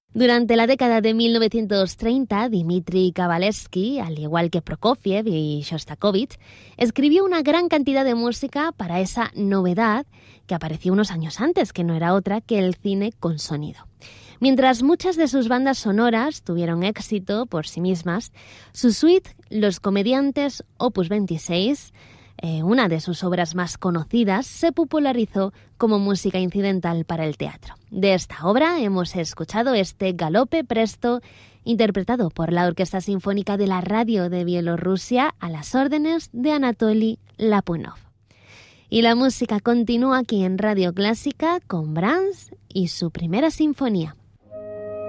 Durante la década de 1930, Dmitri Kabalevsky, al igual que Prokofiev y Shostakovich, escribió una gran cantidad de música para esa novedad que apareció unos años antes, que no era otra que el cine con sonido. Mientras muchas de sus bandas sonoras tuvieron éxito por sí mismas, su suite, Los Comediantes, Opus 26, una de sus obras más conocidas, se popularizó como música incidental para el teatro. De esta obra hemos escuchado este Galope Presto, interpretado por la Orquesta Sinfónica de la Radio de Bielorrusia a las órdenes de Anatoly Lapunov. Y la música continúa aquí en Radio Clásica con Brahms y su primera sinfonía.